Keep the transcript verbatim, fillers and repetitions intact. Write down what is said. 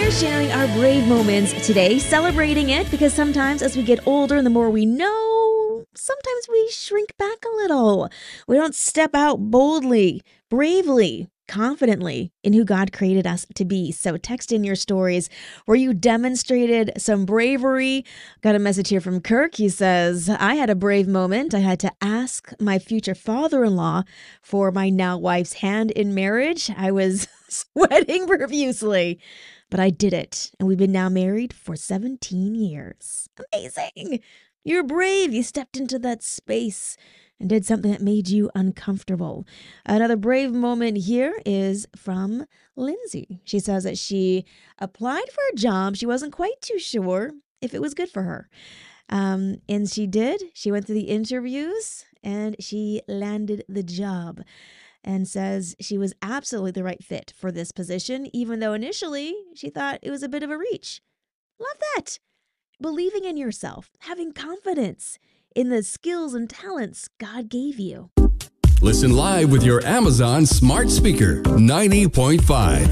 we're sharing our brave moments today, celebrating it because sometimes as we get older and the more we know, sometimes we shrink back a little. We don't step out boldly, bravely, confidently in who God created us to be. So text in your stories where you demonstrated some bravery. Got a message here from Kirk. He says, I had a brave moment. I had to ask my future father-in-law for my now wife's hand in marriage. I was sweating profusely, but I did it. And we've been now married for seventeen years. Amazing. You're brave. You stepped into that space and did something that made you uncomfortable. Another brave moment here is from Lindsay. She says that she applied for a job. She wasn't quite too sure if it was good for her. Um, and she did. She went through the interviews and she landed the job and says she was absolutely the right fit for this position, even though initially she thought it was a bit of a reach. Love that. Believing in yourself, having confidence in the skills and talents God gave you. Listen live with your Amazon smart speaker, ninety point five.